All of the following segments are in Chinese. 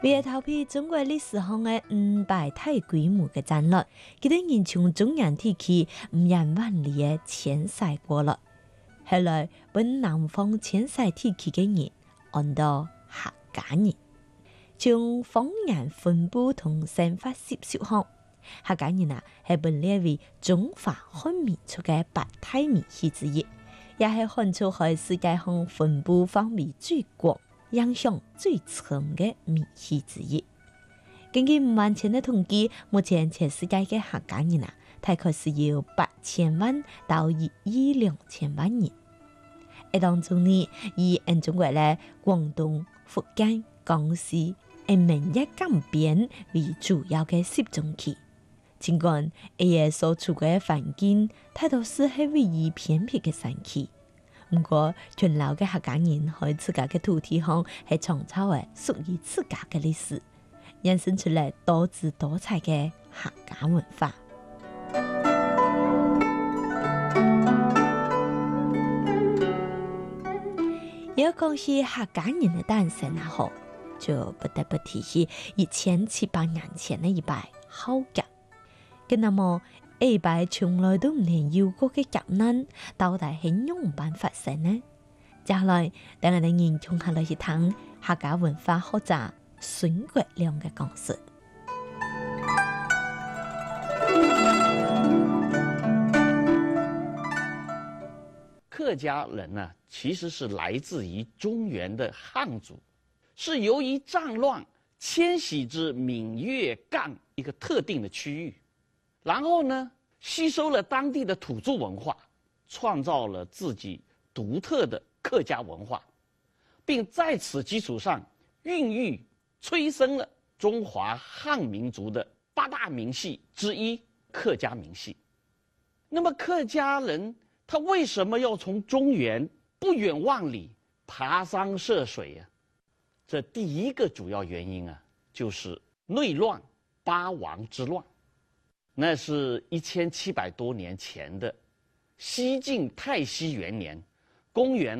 为了逃避中国历史上的500大规模的战乱，佢哋延长中原地区500万里的迁徙过来。后来，本南方迁徙地区嘅人按到客家人，将方言分布同生活习俗好。客家人系被列为中华汉民族嘅8大民系之一，也系汉族喺世界上分布范围最广、影响最深嘅民系之一。根据5万前的统计，目前全世界嘅客家人大概是有8000万到1亿2000万人。而当中呢，以中国咧广东、福建、江西、闽粤江边为主要嘅10种区。尽管也所处嘅环境大多数系位于偏僻嘅山区，不过群老嘅客家人喺自家嘅土地上系创造嘅属于自家嘅历史，衍生出嚟多姿多彩嘅客家文化。要讲起客家人的诞生后，就不得不提起1700年前的一摆浩劫。咁那麼呢擺從來都唔曾有過嘅劫難，到底係用辦法生呢？接下來，等我哋研究下來去睇客家文化學者孫國良嘅講述。 客家人呢，其实是来自于中原的汉族，是由于战乱迁徙至闽粤赣一个特定的区域，然后呢，吸收了当地的土著文化，创造了自己独特的客家文化，并在此基础上孕育催生了中华汉民族的8大民系之一客家民系。那么客家人他为什么要从中原不远万里爬山涉水啊？这第一个主要原因就是内乱八王之乱。那是1700多年前的西晋太熙元年，公元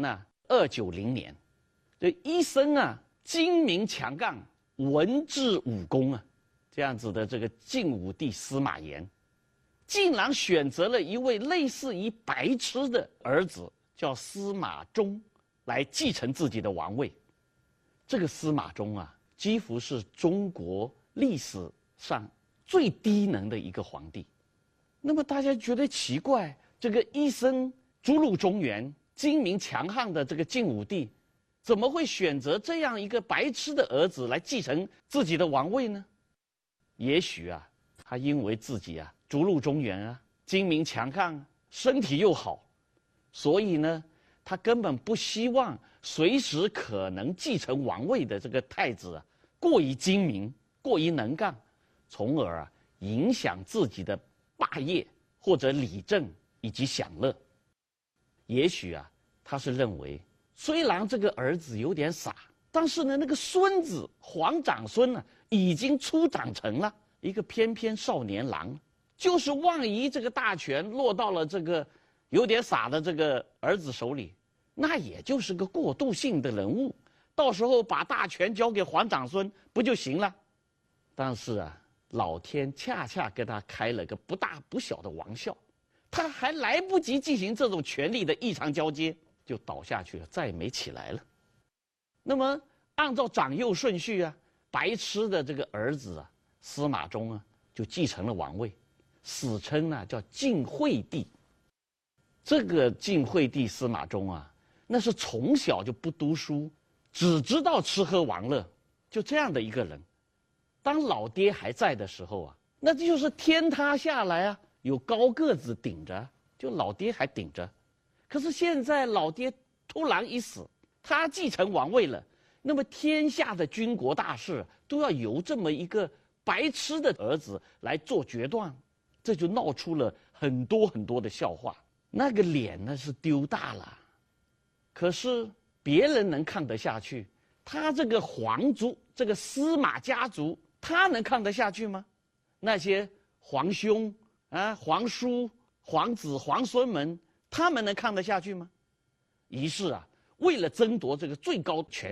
290年。这一生精明强干、文治武功这样子的这个晋武帝司马炎，竟然选择了一位类似于白痴的儿子，叫司马衷，来继承自己的王位。这个司马衷几乎是中国历史上最低能的一个皇帝。那么大家觉得奇怪，这个一生逐鹿中原、精明强悍的这个晋武帝，怎么会选择这样一个白痴的儿子来继承自己的王位呢？也许他因为自己逐鹿中原精明强悍，身体又好，所以呢，他根本不希望随时可能继承王位的这个太子过于精明、过于能干，从而影响自己的霸业或者理政以及享乐。也许他是认为，虽然这个儿子有点傻，但是呢，那个孙子皇长孙已经初长成了一个翩翩少年郎，就是万一这个大权落到了这个有点傻的这个儿子手里，那也就是个过渡性的人物，到时候把大权交给皇长孙不就行了？但是老天恰恰给他开了个不大不小的玩笑，他还来不及进行这种权力的异常交接，就倒下去了，再也没起来了。那么按照长幼顺序白痴的这个儿子司马衷就继承了王位，史称叫晋惠帝。这个晋惠帝司马衷那是从小就不读书，只知道吃喝玩乐，就这样的一个人。当老爹还在的时候那就是天塌下来有高个子顶着，就老爹还顶着。可是现在老爹突然一死，他继承王位了，那么天下的军国大事都要由这么一个白痴的儿子来做决断，这就闹出了很多很多的笑话。那个脸呢是丢大了，可是别人能看得下去，他这个皇族，这个司马家族，他能看得下去吗？那些皇兄皇叔、皇子、皇孙们，他们能看得下去吗？于是为了争夺这个最高权